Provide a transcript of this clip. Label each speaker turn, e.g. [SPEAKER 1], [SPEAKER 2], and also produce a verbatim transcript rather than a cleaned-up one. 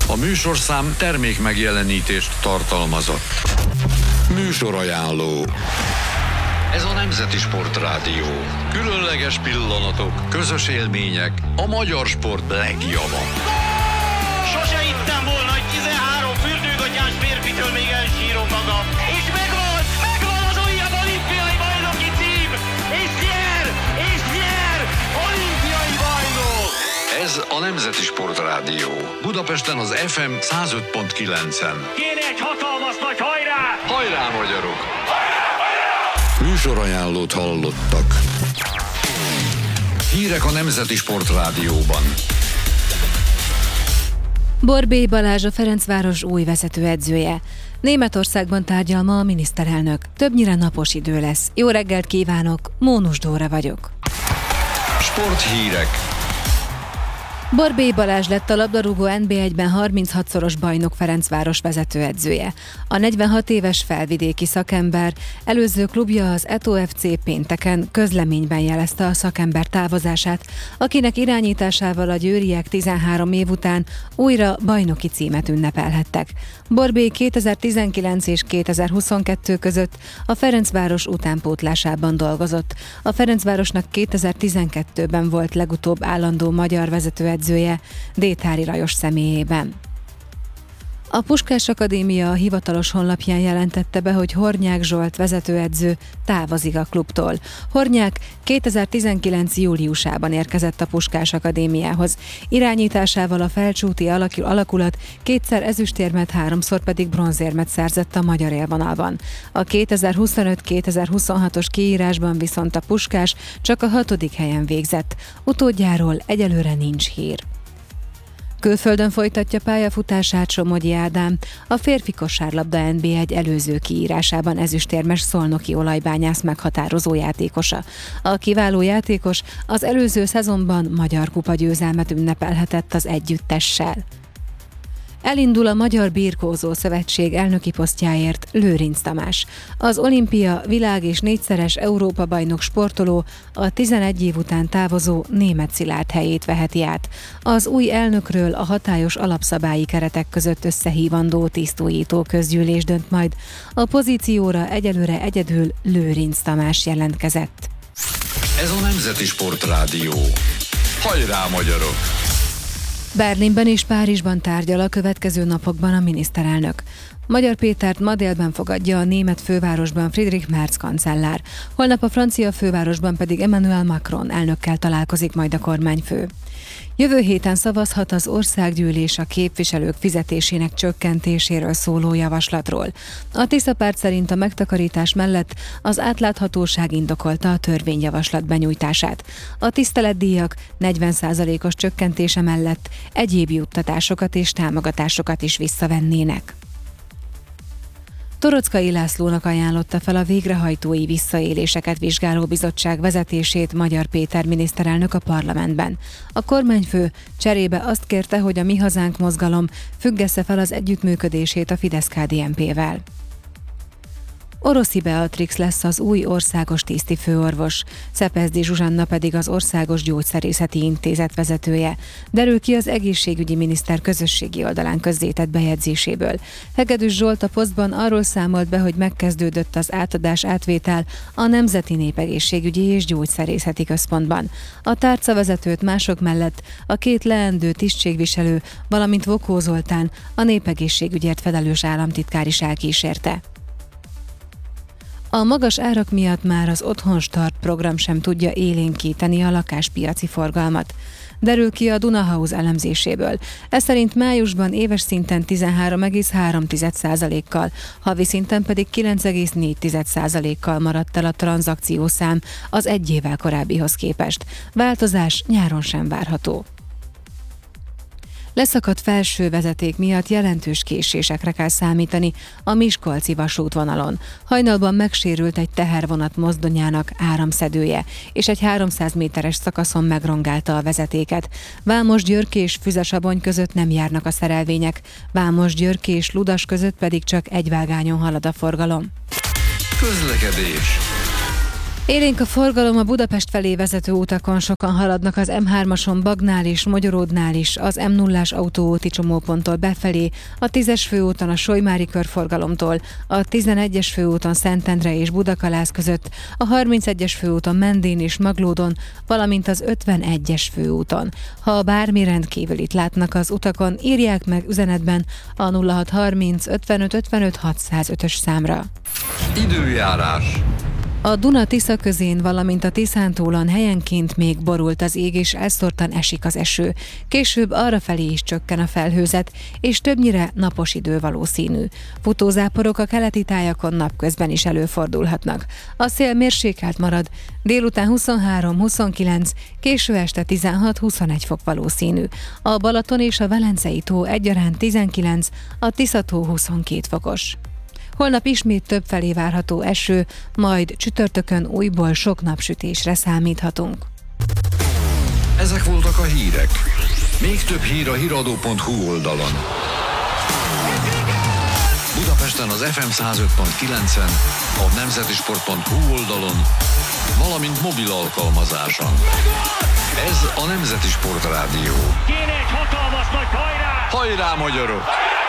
[SPEAKER 1] A műsorszám termék megjelenítést tartalmazott. Műsorajánló. Ez a Nemzeti Sportrádió. Különleges pillanatok, közös élmények, a magyar sport legjava.
[SPEAKER 2] Sose hittem volna, hogy tizenhárom fürdőgatyás férfitől még elsírom magam. És megvan, megvan az újabb olimpiai bajnoki cím! És nyer, és nyer, olimpiai bajnok!
[SPEAKER 1] Ez a Nemzeti Sportrádió. Budapesten az ef em száz öt pont kilencen.
[SPEAKER 2] Kéne egy hatalmas nagy hajrá!
[SPEAKER 1] Hajrá, magyarok! Műsorajánlót hallottak. Hírek a Nemzeti Sportrádióban.
[SPEAKER 3] Borbély Balázs, a Ferencváros új vezetőedzője. Németországban tárgyal ma a miniszterelnök. Többnyire napos idő lesz. Jó reggelt kívánok, Mónus Dóra vagyok.
[SPEAKER 1] Sporthírek.
[SPEAKER 3] Borbély Balázs lett a labdarúgó en bé egyben harminchatszoros bajnok Ferencváros vezetőedzője. A negyvenhat éves felvidéki szakember előző klubja az Eto ef cé pénteken közleményben jelezte a szakember távozását, akinek irányításával a győriek tizenhárom év után újra bajnoki címet ünnepelhettek. Borbély kétezer-tizenkilenc és kétezer-huszonkettő között a Ferencváros utánpótlásában dolgozott. A Ferencvárosnak kétezer-tizenkettőben volt legutóbb állandó magyar vezetőedzője Détári Lajos személyében. A Puskás Akadémia a hivatalos honlapján jelentette be, hogy Hornyák Zsolt vezetőedző távozik a klubtól. Hornyák kétezer-tizenkilenc júliusában érkezett a Puskás Akadémiához. Irányításával a felcsúti alakulat kétszer ezüstérmet, háromszor pedig bronzérmet szerzett a magyar élvonalban. A kétezer-huszonöt kétezer-huszonhatos kiírásban viszont a Puskás csak a hatodik helyen végzett. Utódjáról egyelőre nincs hír. Külföldön folytatja pályafutását Somogyi Ádám, a férfi kosárlabda en bé egy előző kiírásában ezüstérmes szolnoki olajbányász meghatározó játékosa. A kiváló játékos az előző szezonban magyar kupa győzelmet ünnepelhetett az együttessel. Elindul a Magyar Birkózó Szövetség elnöki posztjáért Lőrinc Tamás. Az olimpia, világ és négyszeres Európa-bajnok sportoló a tizenegy év után távozó Németh Szilárd helyét veheti át. Az új elnökről a hatályos alapszabályi keretek között összehívandó tisztújító közgyűlés dönt majd. A pozícióra egyelőre egyedül Lőrinc Tamás jelentkezett.
[SPEAKER 1] Ez a Nemzeti Sportrádió. Hajrá, magyarok!
[SPEAKER 3] Berlinben és Párizsban tárgyal a következő napokban a miniszterelnök. Magyar Pétert ma délben fogadja a német fővárosban Friedrich Merz kancellár. Holnap a francia fővárosban pedig Emmanuel Macron elnökkel találkozik majd a kormányfő. Jövő héten szavazhat az országgyűlés a képviselők fizetésének csökkentéséről szóló javaslatról. A Tisza párt szerint a megtakarítás mellett az átláthatóság indokolta a törvényjavaslat benyújtását. A tiszteletdíjak negyven százalékos csökkentése mellett egyéb juttatásokat és támogatásokat is visszavennének. Toroczkai Lászlónak ajánlotta fel a végrehajtói visszaéléseket vizsgáló bizottság vezetését Magyar Péter miniszterelnök a parlamentben. A kormányfő cserébe azt kérte, hogy a Mi Hazánk mozgalom függesse fel az együttműködését a Fidesz-ká dé en pével. Oroszi Beatrix lesz az új országos tisztifőorvos, Szepezdi Zsuzsanna pedig az Országos Gyógyszerészeti Intézet vezetője. Derül ki az egészségügyi miniszter közösségi oldalán közzétett bejegyzéséből. Hegedűs Zsolt a posztban arról számolt be, hogy megkezdődött az átadás átvétel a Nemzeti Népegészségügyi és Gyógyszerészeti Központban. A tárcavezetőt mások mellett a két leendő tisztségviselő, valamint Vokó Zoltán, a népegészségügyért felelős államtitkár is elkísérte. A magas árak miatt már az Otthon Start program sem tudja élénkíteni a lakáspiaci forgalmat. Derül ki a Dunahouse elemzéséből. Ez szerint májusban éves szinten tizenhárom egész három százalékkal, havi szinten pedig kilenc egész négy százalékkal maradt el a tranzakciószám az egy évvel korábbihoz képest. Változás nyáron sem várható. Leszakadt felső vezeték miatt jelentős késésekre kell számítani a miskolci vasútvonalon. Hajnalban megsérült egy tehervonat mozdonyának áramszedője, és egy háromszáz méteres szakaszon megrongálta a vezetéket. Vámos-György és Füzesabony között nem járnak a szerelvények, Vámos-György és Ludas között pedig csak egy vágányon halad a forgalom.
[SPEAKER 1] Közlekedés.
[SPEAKER 3] Élénk a forgalom a Budapest felé vezető utakon, sokan haladnak az em hármason Bagnál is, Magyaródnál is, az em nullás autóúti csomóponttól befelé, a tízes főúton a Solymári körforgalomtól, a tizenegyes főúton Szentendre és Budakalász között, a harmincegyes főúton Mendén és Maglódon, valamint az ötvenegyes főúton. Ha bármi rendkívülit látnak az utakon, írják meg üzenetben a nulla hat harminc ötvenöt ötvenöt hatszázötös számra.
[SPEAKER 1] Időjárás.
[SPEAKER 3] A Duna-Tisza közén, valamint a Tiszántúlon helyenként még borult az ég, és elszórtan esik az eső. Később arrafelé is csökken a felhőzet, és többnyire napos idő valószínű. Futózáporok a keleti tájakon napközben is előfordulhatnak. A szél mérsékelt marad, délután huszonhárom huszonkilenc, késő este tizenhat huszonegy fok valószínű. A Balaton és a Velencei tó egyaránt tizenkilenc, a Tisza-tó huszonkét fokos. Holnap ismét többfelé várható eső, majd csütörtökön újból sok napsütésre számíthatunk.
[SPEAKER 1] Ezek voltak a hírek. Még több hír a híradó pont hu oldalon. Budapesten az ef em száz öt pont kilencen, a nemzetisport pont hu oldalon, valamint mobil alkalmazáson. Ez a Nemzeti Sport Rádió.
[SPEAKER 2] Kéne egy hatalmas nagy hajrá!
[SPEAKER 1] Hajrá, magyarok!